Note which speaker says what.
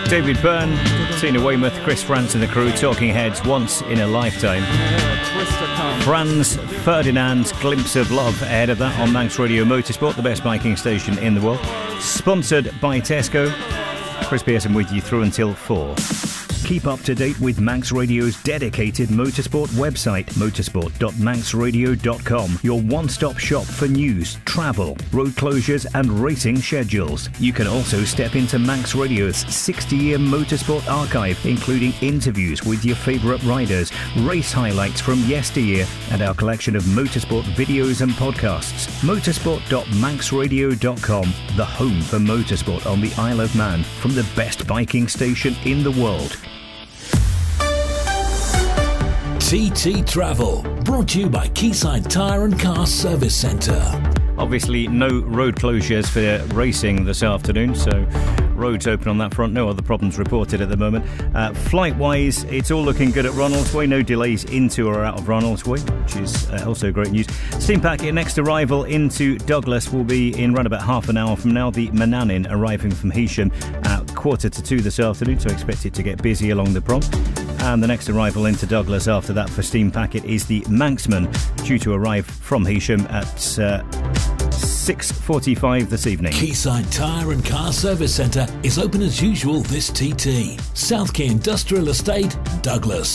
Speaker 1: David Byrne, Tina Weymouth, Chris Frantz and the crew, Talking Heads, Once in a Lifetime. Franz Ferdinand's Glimpse of Love ahead of that on Manx Radio Motorsport, the best biking station in the world. Sponsored by Tesco. Chris Pearson with you through until 4. Keep up to date with Manx Radio's dedicated motorsport website, motorsport.manxradio.com, your one-stop shop for news, travel, road closures and racing schedules. You can also step into Manx Radio's 60-year motorsport archive, including interviews with your favourite riders, race highlights from yesteryear, and our collection of motorsport videos and podcasts. Motorsport.manxradio.com, the home for motorsport on the Isle of Man, from the best biking station in the world.
Speaker 2: TT Travel, brought to you by Quayside Tyre and Car Service Centre.
Speaker 1: Obviously, no road closures for racing this afternoon, so roads open on that front. No other problems reported at the moment. Flight-wise, it's all looking good at Ronaldsway. No delays into or out of Ronaldsway, which is also great news. Steam Packet next arrival into Douglas will be in around about half an hour from now. The Manannan arriving from Heysham at 1:45 this afternoon, so expect it to get busy along the prom. And the next arrival into Douglas after that for Steam Packet is the Manxman, due to arrive from Heysham at 6:45 this evening.
Speaker 2: Quayside Tyre and Car Service Centre is open as usual this TT. South Quay Industrial Estate, Douglas.